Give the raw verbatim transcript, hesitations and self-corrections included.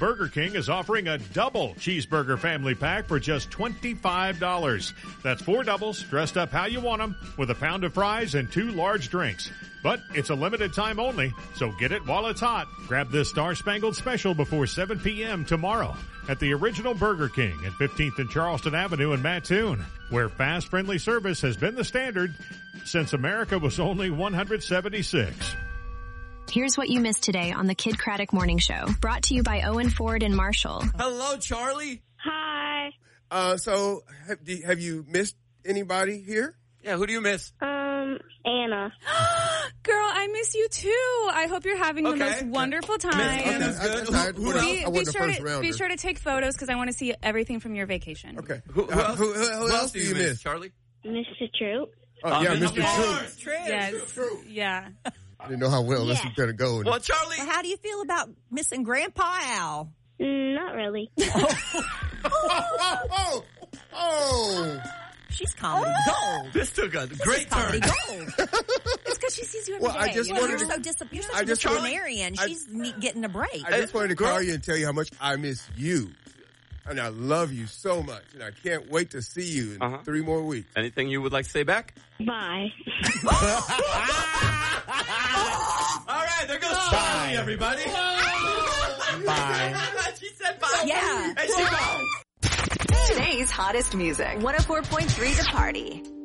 Burger King is offering a double cheeseburger family pack for just twenty-five dollars. That's four doubles dressed up how you want them with a pound of fries and two large drinks. But it's a limited time only, so get it while it's hot. Grab this Star-Spangled Special before seven p.m. tomorrow at the original Burger King at fifteenth and Charleston Avenue in Mattoon, where fast, friendly service has been the standard since America was only one hundred seventy-six. Here's what you missed today on the Kid Craddock Morning Show, brought to you by Owen Ford and Marshall. Hello, Charlie. Hi. Uh, so have, do, have you missed anybody here? Yeah, who do you miss? Um, Anna. Girl, I miss you too. I hope you're having Okay. the most wonderful time. Anna's I- I- good. I- I- Who- who I- else? Be, I be wasn't the sure first to, rounder. be sure to take photos because I want to see everything from your vacation. Okay. Who, who else? Who, who, who Who else do you miss? Charlie? Mister Troop. Oh, yeah, Uh, Mister of Troop. course, Trent. Yes. Yeah. I didn't know how well this Yeah. was going to go. Well, Charlie. How do you feel about missing Grandpa Al? Mm, not really. oh, oh, oh, oh. She's comedy gold. This took a great Comedy turn. gold. It's because she sees you every day. Well, I just Well, wanted you're to, so dis- you're such I a just- disciplinarian. I- She's ne- getting a break. I just wanted to Girl. call you and tell you how much I miss you. And I love you so much. And I can't wait to see you in Uh-huh. three more weeks. Anything you would like to say back? Bye. All right, there goes Charlie, everybody. Bye. She said bye. Yeah. And she gone. Today's hottest music. one oh four point three The Party.